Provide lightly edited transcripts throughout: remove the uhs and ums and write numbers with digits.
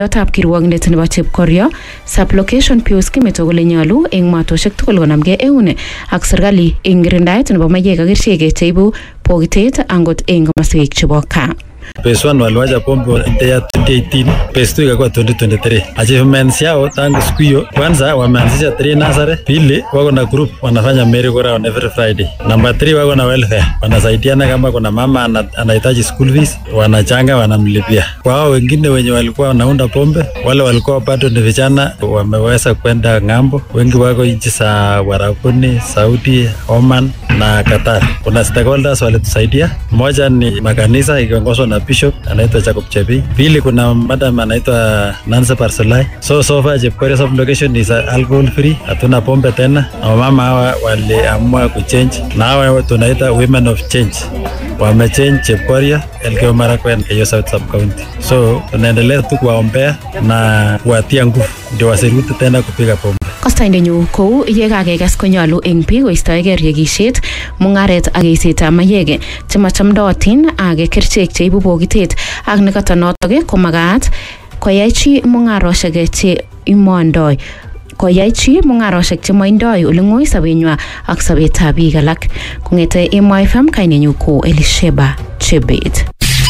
Yotab kirwogindet nebo Chepkorio sublocation Pius Kimeto kole nyolu eng matoshek tugul konamgei eun ak serikali eng kirindaet nebo mayek ak kerichek cheibu pokitet angot eng komoswek chebo kaa. Phase 1 waliwacha pombe ya 2018, phase 2 ikakuwa 2023. Achievements yao tangu siku hiyo, kwanza wameanzisha 3 nursery, pili wako na group wanafanya merry-go-round every Friday. Number 3 wako na welfare, wanasaidiana kama kuna mama anahitaji school fees, wanachanga wanamlipia. Kwa hao wengine wenye walikuwa wanaunda pombe, wale walikuwa bado ni vijana wameweza kwenda ng'ambo. Wengi wako nchi za Warabuni, Saudi, Oman na Qatar. Kuna stakeholders walitusaidia. Moja ni makanisa ikiongozwa na Bishop anaitwa Jacob Chebi. Pili kuna madam anaitwa Nancy Parsolai. So far Chepkorio sub location is alcohol free. Hatuna pombe tena. Na mama hawa waliamua kuchange. Na hawa tunaita women of change. Wamechange Chepkorio, Elgeyo Marakwet, Kericho South sub county. So tunaendelea tu kuwaombea na kuwatia nguvu ndio wasirudi tena kupiga pombe. Kostoindenyu kou yekakekas konyolu eng biik koistoegei rekishet, mung'aret ak eisetab mayek chemachamdootin ak kerichek cheibu pokitet ak nekata notok komakat koyai chi mung'aroshek che imondoi chemoindoi ole ng'oi sobenywa ak sobetab biik alak. Kong'ete Emo FM kainenyu ko Elisheba Chebet.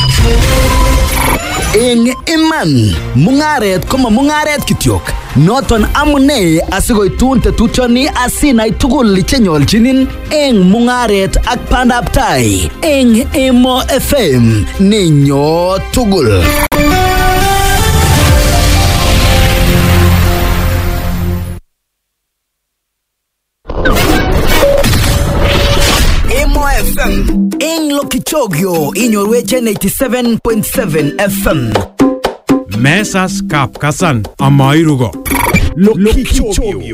Eng iman, mung'aret koma mung'aret kityok. Noton amune asikoitun tetutioni asinai tugul chenyolchinin eng mung'aret ak bandab tai eng Emo FM nenyo tugul. Emo FM eng Lokichogyo inyorweche 87.7 FM. Mesas Kapkasan Amairugo Lokichogyo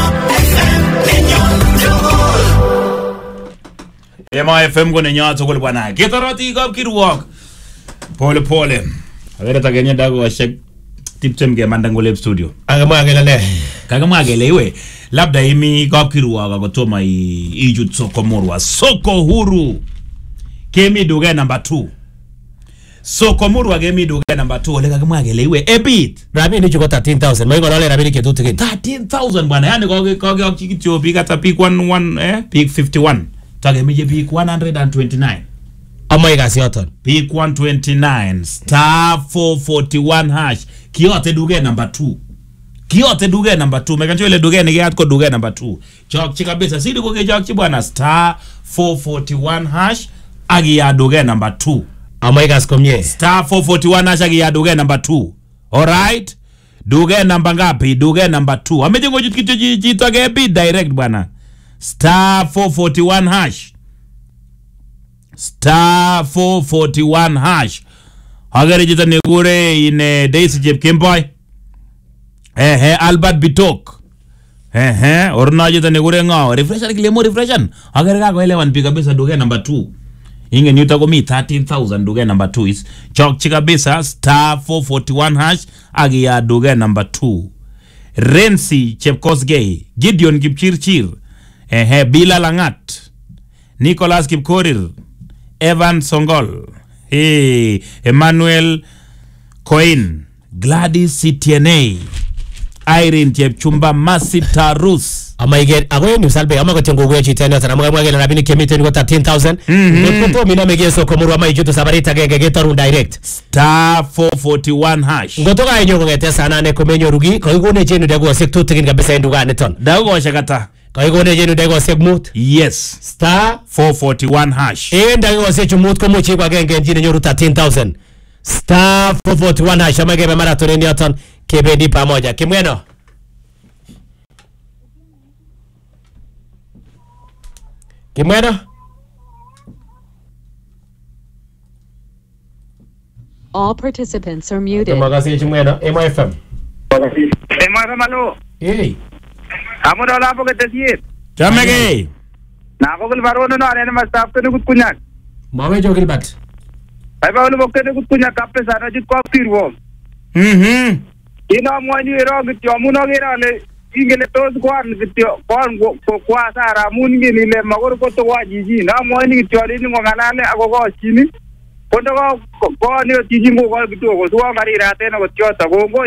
Emo FM ko nenyo tugul bwana. Ketoroti kapkirwok. Pole pole. Agere takenya dago shek tiptem kemanda ngole studio. Kagamwa kele iwe labda imi kapkirwok akotoma ijut soko murwa. Soko huru. Kemi duge number 2. Soko murwa kemi duge number 2 ole kagamwa kele iwe ebit. Rabini chuko 13,000. Maiko lole rabini ketutikin. 13,000 bwana. Yani koge akikityo big ata peak 11 peak 51. Tagemeje peak 129. Ama ikasi yoton. Peak 129 star 441 hash. Kiyote duge number 2. Kiyote duge number 2. Mekancho ile duge ni kiat ko duge number 2. Chok chikabisa sidi ko kejak chibwana star 441 hash agi ya duge number 2. Ama ikasi komye. Star 441 hash agi ya duge number 2. Alright? Duge number ngapi? Duge number 2. Amejengo kitu jito gebi direct bwana. Star 441 hash. Star 441 hash. Hagere jita negure ine Daisy Jeb Kimboy. Albert Bitok. Orna jita negure ngao. Refreshan kilemo refreshan. Hagere kako elewan pika bisa duge number 2. Inge nyuta komi 13,000 duge number 2 is. Chok chika bisa star 441 hash. Agi ya duge number 2. Rensi Chepkosgei. Gideon Kipchirchir. Bila Langat. Nicholas Kipkorir. Evan Songol. Emmanuel Coin. Gladys Citiene. Irene Chepchumba Massive Tarus. Ama iget agoye ni salbe ama kotengo gwe chitene sana mga mga rabini kemite ngo 13,000. Nepoto mina megeso komuru ama ijuto sabarita gege getarun direct. Star 441 hash. Ngotoka enyo ngete sana ne komenyo rugi ko igone jenu dego sekto tikin kabisa enduga neton. Dago shakata. Ko igone jenu dego segmut. Yes. Star 441 hash. Enda go sechumut ko muchi kwa genge njine nyoru 13,000. Star 441 hash ama gebe marathon nyoton kebendi pamoja. Kimweno. Kimweno. All participants are muted. Magasi Kimweno MFM. MFM alo. Hey. Amoda la poke tesiet. Chamege. Na ko gel barono no ane ma staff to gut kunyak. Mawe jogil bat. Ay ba lo bokke gut kunyak kappe sana jit ko tirwo. Ina mo ni ro git yo muno gira le ingele tos kwan gityo kon ko kwa sara mun ngi ni le magor ko to wajiji na mo ni gityo ni ngo ngalale ago go chini ko Kondo ko ni chichi ngo ko kitu ko suwa kariraten ko choto kongoi.